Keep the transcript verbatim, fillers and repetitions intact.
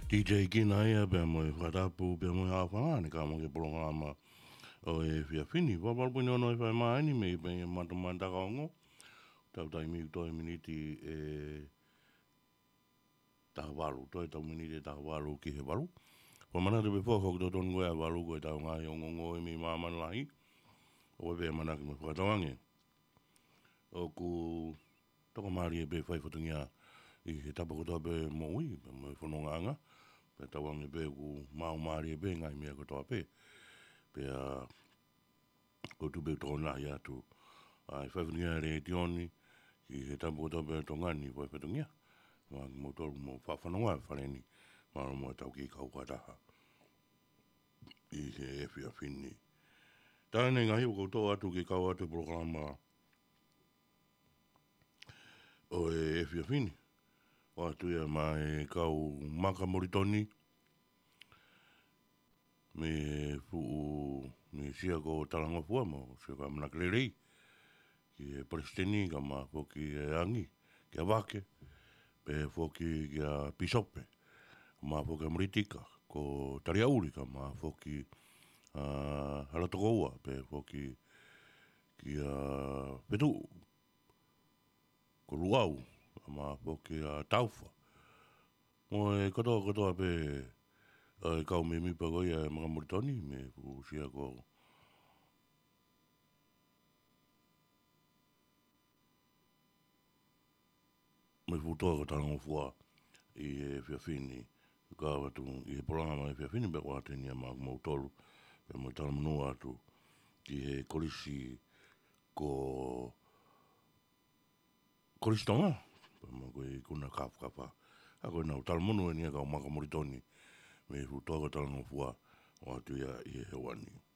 D J Kina ia pe mo e whatapu pe mo e hawhangani ka mo ke programa o e fia fini. Wapalpu ni ono e whai maani me i pe e matamanta ka ongo. Tau tai mi toi miniti e taha walu. Toi tau miniti e taha walu ki he walu. Wamana te pe whoko ki tonu koe a walu koe tau ngai ongo ngo e mi mamana lahi. O e pe manaki me whakatawange. O ku toko maari e pe whai whatungia i he tapakotoa pe mo ui. Pe mo e whanonganga. Pe tawange pe ku mau maari e pe ngai mea kotoa pe. Pe a o tu pe tōna i atu. Ai whaiwhingia re tioni i he tapu kotoa pe tongani whai whatungia. Wa mo tolu mo whawhanonga whaneni. Maro mo e tau ki kau kataha. I he e whia whini. Tāne ngahi o koutou atu ki kau atu programa o e e whia whini. O atu ia mai kau maka moritoni. Me fuu me sia ko talanga fua mo sia ka manaklerei ki e presteni ka ma foki e angi ki a wake pe foki ki a pisope ma foki a mritika ko tariauri ka ma foki a halatokoua pe foki ki a petu ko luau ma foki a taufa mo e kotoa kotoa pe e kau me mi pagoi e mga moritoni me fu sia ko me fu toa ko tango fua i e whia whini ka watu i e programa e whia whini pe kwa tenia ma kumau tolu pe mo tala manua atu ki he kolisi ko kolisi tonga pe mo koe kuna kafu kafa a koe nau tala manu e nia ka o maka moritoni me fu toa ko tango fua o atu ia i e hewani.